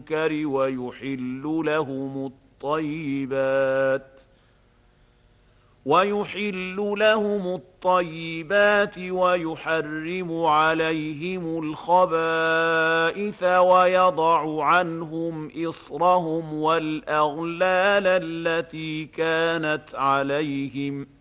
المنكر ويحل لهم الطيبات ويحرم عليهم الخبائث ويضع عنهم إصرهم والأغلال التي كانت عليهم